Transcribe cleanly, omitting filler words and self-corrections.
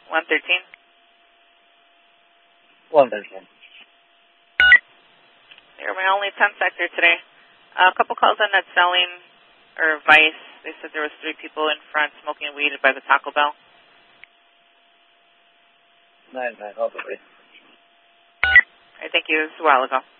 113. 113. You're my only 10 sector today. A couple calls on that selling or Vice. They said there was 3 people in front smoking weed by the Taco Bell. 9-9, hold on, please. I think it was a while ago.